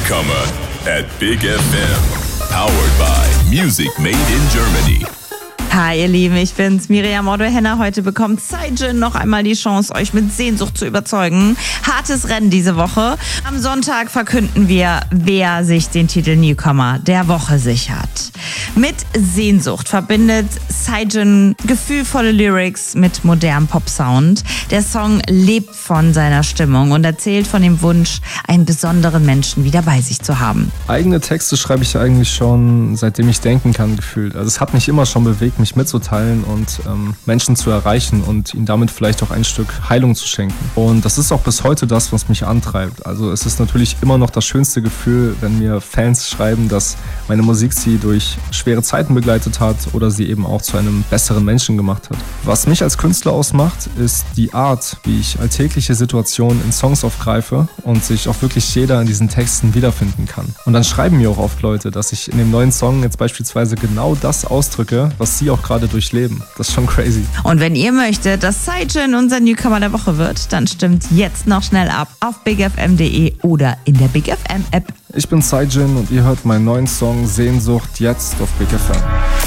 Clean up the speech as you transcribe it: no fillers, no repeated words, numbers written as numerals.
Newcomer at Big FM. Powered by Music Made in Germany. Hi ihr Lieben, ich bin's, Miriam Otto-Henner. Heute bekommt Saijin noch einmal die Chance, euch mit Sehnsucht zu überzeugen. Hartes Rennen diese Woche. Am Sonntag verkünden wir, wer sich den Titel Newcomer der Woche sichert. Mit Sehnsucht verbindet Saijin gefühlvolle Lyrics mit modernem Popsound. Der Song lebt von seiner Stimmung und erzählt von dem Wunsch, einen besonderen Menschen wieder bei sich zu haben. Eigene Texte schreibe ich eigentlich schon, seitdem ich denken kann, gefühlt. Also es hat mich immer schon bewegt, mich mitzuteilen und Menschen zu erreichen und ihnen damit vielleicht auch ein Stück Heilung zu schenken. Und das ist auch bis heute das, was mich antreibt. Also es ist natürlich immer noch das schönste Gefühl, wenn mir Fans schreiben, dass meine Musik sie durch schwere Zeiten begleitet hat oder sie eben auch zu einem besseren Menschen gemacht hat. Was mich als Künstler ausmacht, ist die Art, wie ich alltägliche Situationen in Songs aufgreife und sich auch wirklich jeder in diesen Texten wiederfinden kann. Und dann schreiben mir auch oft Leute, dass ich in dem neuen Song jetzt beispielsweise genau das ausdrücke, was sie auch gerade durchleben. Das ist schon crazy. Und wenn ihr möchtet, dass Saijin unser Newcomer der Woche wird, dann stimmt jetzt noch schnell ab auf bigfm.de oder in der Big FM App. Ich bin Saijin und ihr hört meinen neuen Song Sehnsucht jetzt auf Big FM.